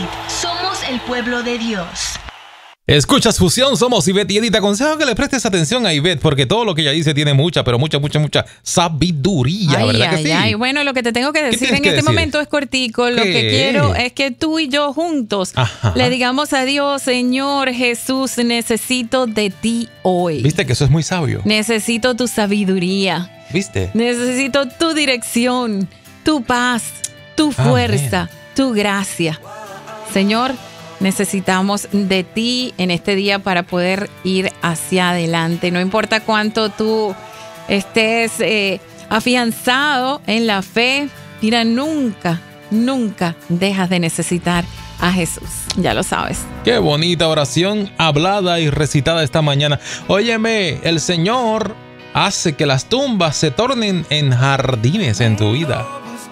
Somos el pueblo de Dios. Escuchas Fusión, somos Ivette y Eddie. Te aconsejo que le prestes atención a Ivette porque todo lo que ella dice tiene mucha sabiduría, ¿verdad que sí? Ay, bueno, lo que te tengo que decir en este momento es cortico. Lo que quiero es que tú y yo juntos le digamos a Dios: Señor Jesús, necesito de ti hoy. ¿Viste que eso es muy sabio? Necesito tu sabiduría. ¿Viste? Necesito tu dirección, tu paz, tu fuerza, tu gracia. Señor, necesitamos de ti en este día para poder ir hacia adelante. No importa cuánto tú estés afianzado en la fe, mira, nunca dejas de necesitar a Jesús. Ya lo sabes. Qué bonita oración hablada y recitada esta mañana. Óyeme, el Señor hace que las tumbas se tornen en jardines en tu vida.